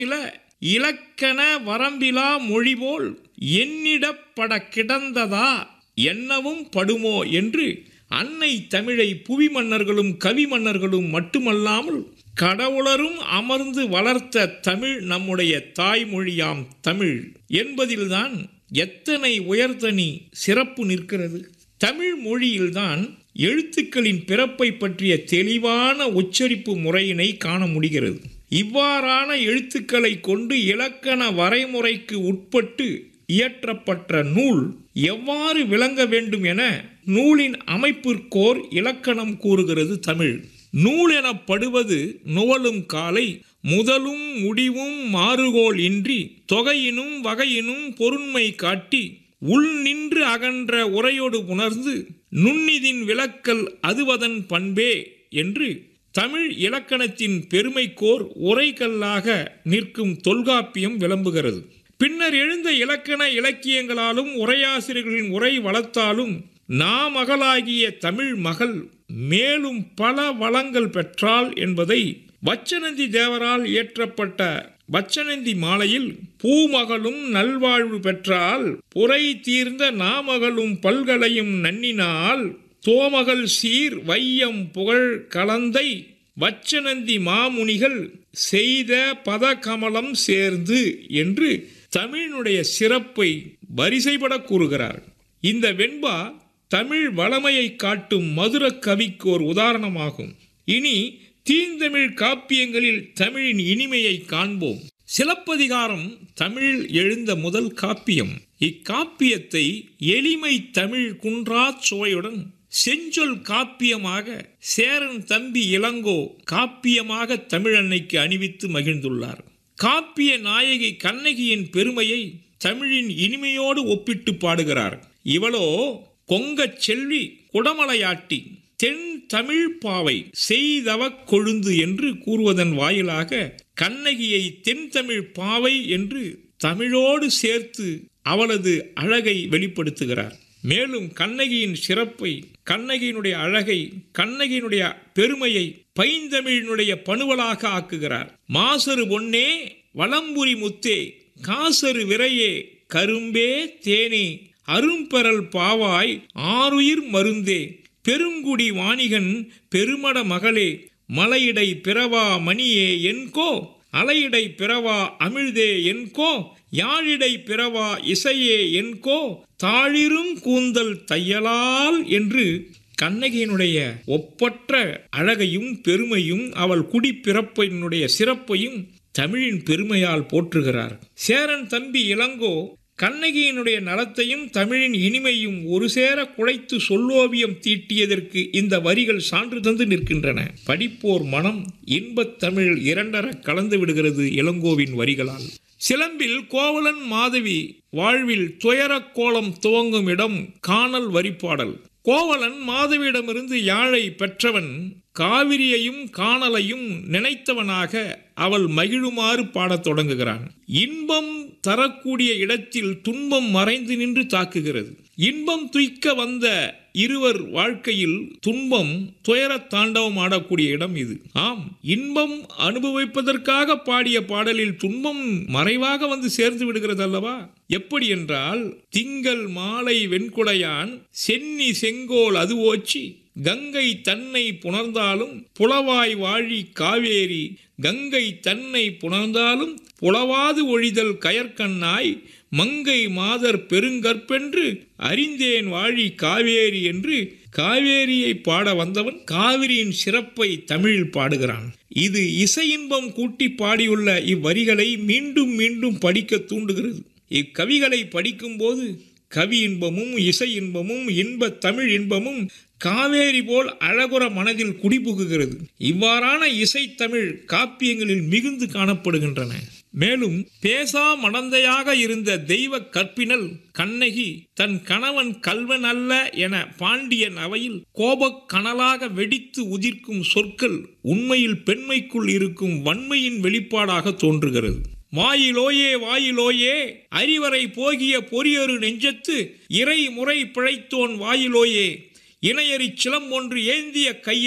இல இலக்கண வரம்பிலா மொழிபோல் எண்ணிடப்பட கிடந்ததா என்னவும் படுமோ என்று அன்னை தமிழை புவி மன்னர்களும் கவி மன்னர்களும் மட்டுமல்லாமல் கடவுளரும் அமர்ந்து வளர்த்த தமிழ் நம்முடைய தாய்மொழியாம் தமிழ் என்பதில்தான் எத்தனை உயர்தனி சிறப்பு நிற்கிறது. தமிழ் மொழியில்தான் எழுத்துக்களின் பிறப்பை பற்றிய தெளிவான உச்சரிப்பு முறையினை காண முடிகிறது. இவ்வாறான எழுத்துக்களை கொண்டு இலக்கண வரைமுறைக்கு உட்பட்டு இயற்றப்பட்ட நூல் எவ்வாறு விளங்க வேண்டும் என நூலின் அமைப்பிற்கோர் இலக்கணம் கூறுகிறது தமிழ். நூல் எனப்படுவது நுவலும் காலை முதலும் முடிவும் மாறுகோள் இன்றி தொகையினும் வகையினும் பொருண்மை காட்டி உள் நின்று அகன்ற உரையோடு உணர்ந்து நுண்ணிதின் விளக்கல் அதுவதன் பண்பே என்று தமிழ் இலக்கணத்தின் பெருமைக்கோர் உரைகல்லாக நிற்கும் தொல்காப்பியம் விளம்புகிறது. பின்னர் எழுந்த இலக்கண இலக்கியங்களாலும் உரையாசிரியர்களின் உரை வளத்தாலும் நாமகளாகிய தமிழ் மகள் மேலும் பல வளங்கள் பெற்றாள் என்பதை வச்சனந்தி தேவரால் இயற்றப்பட்ட வச்சனந்தி மாலையில் பூமகளும் நல்வாழ்வு பெற்றால் புரை தீர்ந்த நாமகளும் பல்கலையும் நன்னினால் தோமகள் சீர் வையம் புகழ் கலந்தை வச்சனந்தி மாமுனிகள் செய்த பதகமலம் சேர்ந்து என்று தமிழினுடைய சிறப்பை வரிசைபட கூறுகிறார். இந்த வெண்பா தமிழ் வளமையை காட்டும் மதுர கவிக்கு ஒரு உதாரணமாகும். இனி தீந்தமிழ் காப்பியங்களில் தமிழின் இனிமையை காண்போம். சிலப்பதிகாரம் தமிழில் எழுந்த முதல் காப்பியம். இக்காப்பியத்தை எளிமை தமிழ் குன்றா சுவையுடன் செஞ்சொல் காப்பியமாக சேரன் தம்பி இளங்கோ காப்பியமாக தமிழன்னைக்கு அணிவித்து மகிழ்ந்துள்ளார். காப்பிய நாயகி கண்ணகியின் பெருமையை தமிழின் இனிமையோடு ஒப்பிட்டு பாடுகிறார். இவளோ கொங்கச் செல்வி குடமலையாட்டி தென் தமிழ் பாவை செய்தவ கொழுந்து என்று கூறுவதன் வாயிலாக கண்ணகியை தென் தமிழ் பாவை என்று தமிழோடு சேர்த்து அவளது அழகை வெளிப்படுத்துகிறார். மேலும் கண்ணகியின் சிறப்பை, கண்ணகியினுடைய அழகை, கண்ணகியினுடைய பெருமையை பைந்தமிழினுடைய பணுவலாக ஆக்குகிறார். மாசரு பொன்னே வளம்புரி முத்தே காசரு விரையே கரும்பே தேனே அரும்பெறல் பாவாய் ஆருயிர் மருந்தே பெருங்குடி வாணிகன் பெருமட மகளே மலையிடை பிறவா மணியே என்கோ அலையிடை பிறவா அமிழ்தே என்கோ யாழிடை பிறவா இசையே என்கோ தாழிரும் கூந்தல் தையலால் என்று கண்ணகியினுடைய ஒப்பற்ற அழகையும் பெருமையும் அவள் குடிப்பிறப்பினுடைய சிறப்பையும் தமிழின் பெருமையால் போற்றுகிறார். சேரன் தம்பி இளங்கோ கண்ணகியினுடைய நலத்தையும் தமிழின் இனிமையும் ஒரு சேர குழைத்து சொல்லோவியம் தீட்டியதற்கு இந்த வரிகள் சான்று தந்து நிற்கின்றன. படிப்போர் மனம் இன்பத் தமிழ் இரண்டர கலந்து விடுகிறது இளங்கோவின் வரிகளால். சிலம்பில் கோவலன் மாதவி வாழ்வில் துயரக் கோலம் துவங்கும் இடம் காணல் வரிப்பாடல். கோவலன் மாதவியிடமிருந்து யாழை பெற்றவன் காவிரியையும் காணலையும் நினைத்தவனாக அவள் மகிழுமாறு பாடத் தொடங்குகிறான். இன்பம் தரக்கூடிய இடத்தில் துன்பம் மறைந்து நின்று தாக்குகிறது. இன்பம் துய்க்க வந்த இருவர் வாழ்க்கையில் துன்பம் துயர தாண்டவம் ஆடக்கூடிய இடம் இது. ஆம், இன்பம் அனுபவிப்பதற்காக பாடிய பாடலில் துன்பம் மறைவாக வந்து சேர்ந்து விடுகிறது அல்லவா? எப்படி என்றால், திங்கள் மாலை வெண்குடையான் சென்னி செங்கோல் அது ஓச்சி கங்கை தன்னை புணர்ந்தாலும் புலவாய் வாழி காவேரி கங்கை தன்னை புணர்ந்தாலும் புலவாது ஒழிதல் கயற்கண்ணாய் மங்கை மாதர் பெருங்கற்பென்று அறிந்தேன் வாழி காவேரி என்று காவேரியை பாட வந்தவன் காவிரியின் சிறப்பை தமிழில் பாடுகிறான். இது இசை இன்பம் கூட்டி பாடியுள்ள இவ்வரிகளை மீண்டும் மீண்டும் படிக்க தூண்டுகிறது. இக்கவிகளை படிக்கும்போது கவி இன்பமும் இசை இன்பமும் இன்ப தமிழ் இன்பமும் காவேரி போல் அழகுற மனதில் குடிபுகுகிறது. இவ்வாறான இசை தமிழ் காப்பியங்களில் மிகுந்து காணப்படுகின்றன. மேலும் பேசா மடந்தையாக இருந்த தெய்வ கற்பினல் கண்ணகி தன் கணவன் கல்வன் அல்ல என பாண்டியன் அவையில் கோபக் கனலாக வெடித்து உதிர்க்கும் சொற்கள் உண்மையில் பெண்மைக்குள் இருக்கும் வன்மையின் வெளிப்பாடாக தோன்றுகிறது. வாயிலோயே வாயிலோயே அறிவரை போகிய பொறியொரு நெஞ்சத்து இறை முறை பிழைத்தோன் வாயிலோயே இணையறி சிலம் ஒன்று ஏந்திய கையில்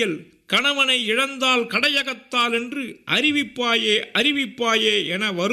கணவனை இழந்தால் கடையகத்தால் என்று அறிவிப்பாயே அறிவிப்பாயே என வரும்